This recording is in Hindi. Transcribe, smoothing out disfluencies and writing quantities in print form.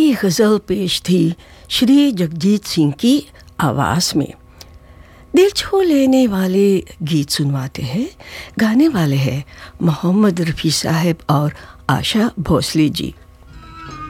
ये गज़ल पेश थी श्री जगजीत सिंह की आवाज़ में। दिल छू लेने वाले गीत सुनवाते हैं, गाने वाले हैं मोहम्मद रफ़ी साहब और आशा भोसले जी।